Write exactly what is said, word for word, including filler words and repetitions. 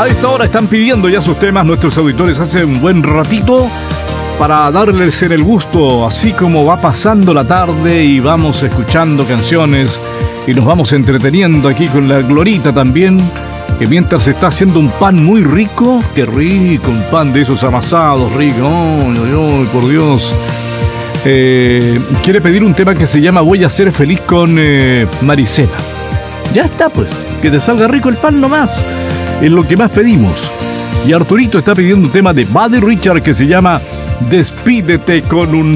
A esta hora están pidiendo ya sus temas nuestros auditores hace un buen ratito para darles en el gusto, así como va pasando la tarde y vamos escuchando canciones y nos vamos entreteniendo aquí con la Glorita también, que mientras se está haciendo un pan muy rico, qué rico, un pan de esos amasados ricos, ay, ay, ay, por Dios. Eh, quiere pedir un tema que se llama Voy a ser feliz con eh, Marisela. Ya está, pues, que te salga rico el pan nomás, es lo que más pedimos. Y Arturito está pidiendo un tema de Buddy Richard que se llama Despídete con un